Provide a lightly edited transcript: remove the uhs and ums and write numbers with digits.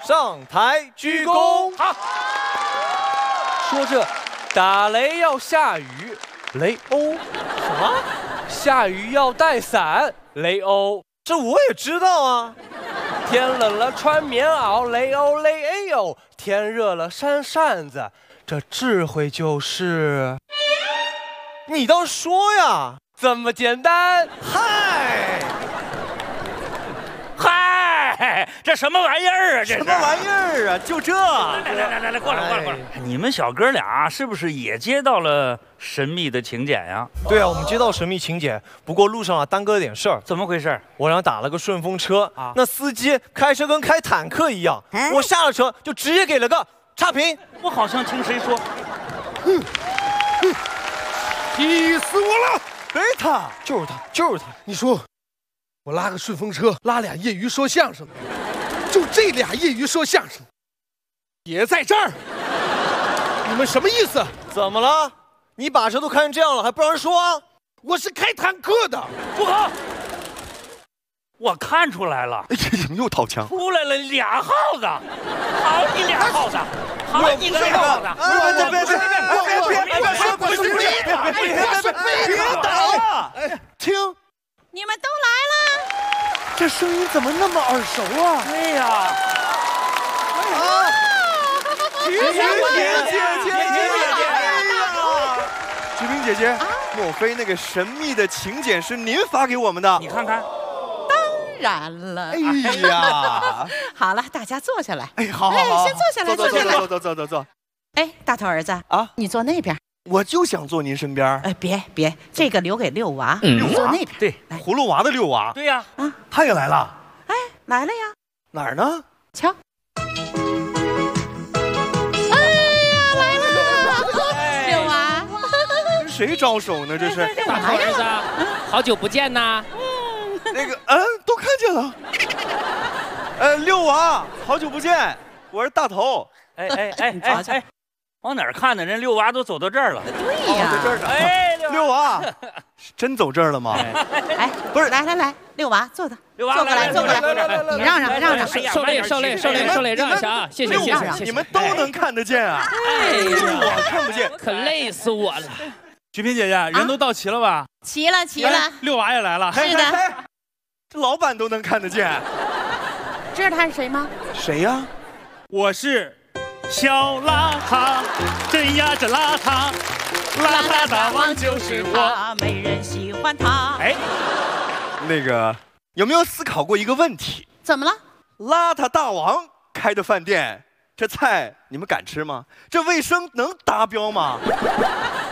上台鞠躬。 好。说这打雷要下雨，雷欧。 什么？ 下雨要带伞，雷欧。 这我也知道啊。 天冷了穿棉袄，雷欧雷哎呦。天热了扇扇子，这智慧就是…… 你倒说呀， 这么简单。 嗨， 这什么玩意儿啊？这什么玩意儿啊？就这。 来，过来。你们小哥俩是不是也接到了神秘的请柬呀？ 对啊，我们接到神秘请柬，不过路上耽搁了点事儿。 怎么回事？ 我让打了个顺风车啊，那司机开车跟开坦克一样，我下了车就直接给了个差评。 我好像听谁说， 气死我了！ 他就是他。 你说，我拉个顺风车，拉俩业余说相声的，就这俩业余说相声，也在这儿，你们什么意思？ 怎么了？你把车都开成这样了，还不让人说啊？ 我是开坦克的， 不好！我看出来了， 怎么又掏枪？ 出来了俩耗子，好你俩耗子，好你个俩耗子！ 别打！听， 你们都来了， 这声音怎么那么耳熟啊？ 对呀， 菊萍姐姐，莫非那个神秘的请柬是您发给我们的？ 你看看。 当然了。 哎呀， 好了，大家坐下来。 哎，好， 先坐下来，坐下来。 坐。 哎，大头儿子啊， 你坐那边。 我就想坐您身边。 哎，别，这个留给六娃，你坐那边。 对， 葫芦娃的六娃。 对呀， 他也来了。 哎，来了呀。 哪儿呢？ 瞧。哎呀，来了，六娃。 跟谁招手呢？这是大头儿子，好久不见呐。 那个，都看见了。六娃，好久不见，我是大头。 哎，往哪儿看呢？人六娃都走到这儿了。 对呀， 在这儿呢。 哎， 六娃，真走这儿了吗？ 哎， 不是， 来，六娃坐的， 六娃坐过来，你让。 受累，让一下啊！谢谢。 你们都能看得见啊？ 哎呀， 我看不见， 可累死我了。 菊萍姐姐，人都到齐了吧？ 齐了。 六娃也来了。 是的。 这老板都能看得见。 知道他是谁吗？ 谁呀？ 我是小邋遢，真呀真邋遢，邋遢大王就是我， 没人喜欢他。 哎，那个有没有思考过一个问题？ 怎么了？ 邋遢大王开的饭店，这菜你们敢吃吗？这卫生能达标吗？